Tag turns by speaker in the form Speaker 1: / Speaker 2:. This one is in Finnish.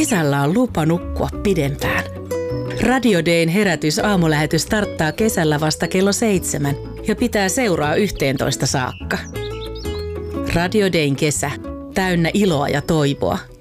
Speaker 1: Kesällä on lupa nukkua pidempään. Radio Dayn herätysaamulähetys starttaa kesällä vasta kello 7 ja pitää seuraa 11 saakka. Radio Dayn kesä, täynnä iloa ja toivoa.